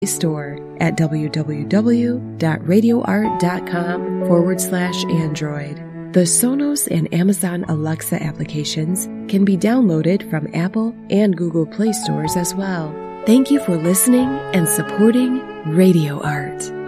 store at www.radioart.com/Android. The Sonos and Amazon Alexa applications can be downloaded from Apple and Google Play stores as well. Thank you for listening and supporting Radio Art.